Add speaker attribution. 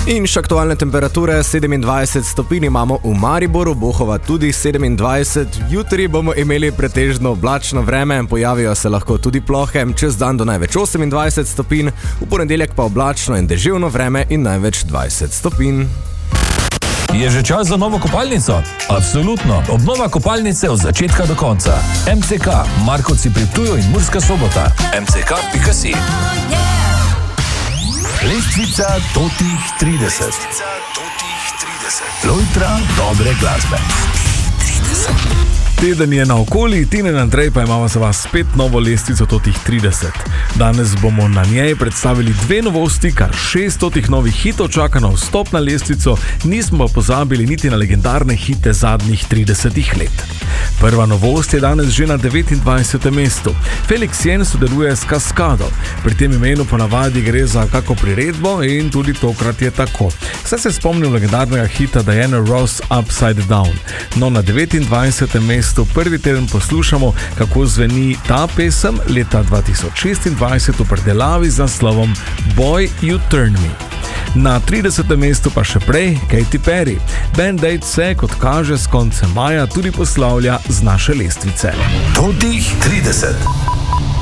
Speaker 1: In še aktualne temperature, 27 stopinj imamo v Mariboru, Bohova tudi 27, jutri bomo imeli pretežno oblačno vreme, pojavijo se lahko tudi plohe, čez dan do največ 28 stopinj, v ponedeljek pa oblačno in deževno vreme in največ 20 stopinj.
Speaker 2: Je že čas za novo kopalnico? Absolutno. Obnova kopalnice od začetka do konca. MCK, Markovci pri Ptuju in Murska Sobota. mck.si. Lestvica totih 30. Lojtra dobre glasbe.
Speaker 3: Teden je naokoli, Tine in Andrej pa imamo za vas spet novo lestvico totih 30. Danes bomo na njej predstavili dve novosti, kar 600 novih hitov čaka na vstop na lestvico, nismo pa pozabili niti na legendarne hite zadnjih 30 let. Prva novost je danes že na 29. mestu. Felix Jen sodeluje s Kaskado. Pri tem imenu ponavadi gre za kako priredbo in tudi tokrat je tako. Saj se spomnim legendarnega hita Diana Ross Upside Down. No, na 29. mestu prvi teden poslušamo, kako zveni ta pesem leta 2026 v predelavi z naslovom Boy You Turn Me. Na 30. mestu pa še prej Katy Perry. Band-Aid se, kot kaže, s koncem maja tudi poslavlja z naše lestvice.
Speaker 2: Totih 30.